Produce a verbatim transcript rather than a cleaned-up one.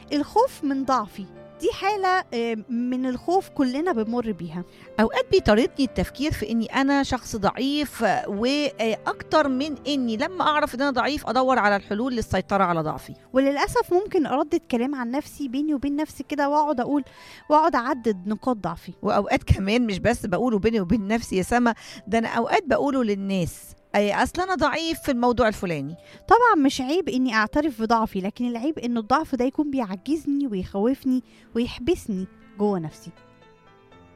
الخوف من ضعفي دي حالة من الخوف كلنا بنمر بيها. اوقات بيطاردني التفكير في اني انا شخص ضعيف، واكتر من اني لما اعرف ان انا ضعيف ادور على الحلول للسيطرة على ضعفي. وللأسف ممكن أردد كلام عن نفسي بيني وبين نفسي كده، واقعد اقول واقعد اعدد نقاط ضعفي. واوقات كمان مش بس بقوله بيني وبين نفسي يا سما، ده انا اوقات بقوله للناس، اي اصل انا ضعيف في الموضوع الفلاني. طبعا مش عيب اني اعترف بضعفي، لكن العيب ان الضعف ده يكون بيعجزني ويخوفني ويحبسني جوه نفسي.